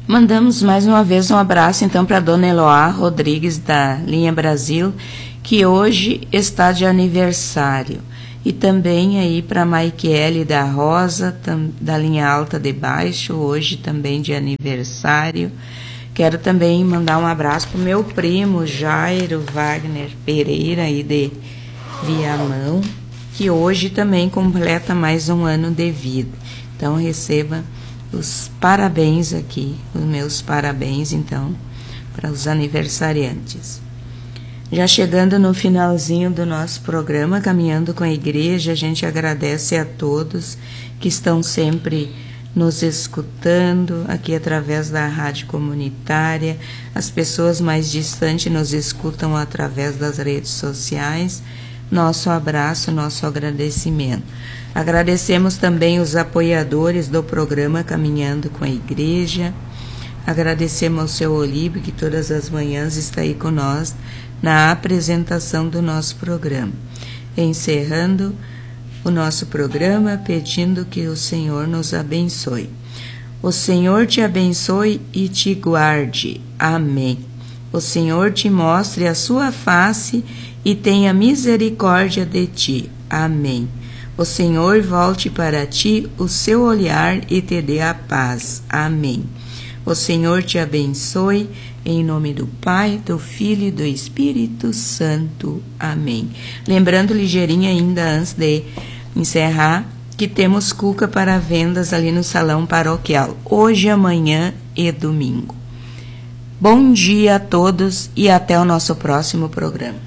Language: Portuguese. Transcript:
Mandamos mais uma vez um abraço então para a dona Eloá Rodrigues da Linha Brasil, que hoje está de aniversário. E também aí para a Maiquele da Rosa, da Linha Alta de Baixo, hoje também de aniversário. Quero também mandar um abraço para o meu primo Jairo Wagner Pereira aí de Viamão, que hoje também completa mais um ano de vida. Então receba os parabéns aqui, os meus parabéns então para os aniversariantes. Já chegando no finalzinho do nosso programa, Caminhando com a Igreja, a gente agradece a todos que estão sempre nos escutando aqui através da rádio comunitária, as pessoas mais distantes nos escutam através das redes sociais. Nosso abraço, nosso agradecimento. Agradecemos também os apoiadores do programa Caminhando com a Igreja. Agradecemos ao seu Olímpio, que todas as manhãs está aí com nós na apresentação do nosso programa. Encerrando o nosso programa, pedindo que o Senhor nos abençoe. O Senhor te abençoe e te guarde. Amém. O Senhor te mostre a sua face e tenha misericórdia de ti. Amém. O Senhor volte para ti o seu olhar e te dê a paz. Amém. O Senhor te abençoe, em nome do Pai, do Filho e do Espírito Santo. Amém. Lembrando ligeirinho ainda antes de encerrar, que temos cuca para vendas ali no salão paroquial, hoje, amanhã e domingo. Bom dia a todos e até o nosso próximo programa.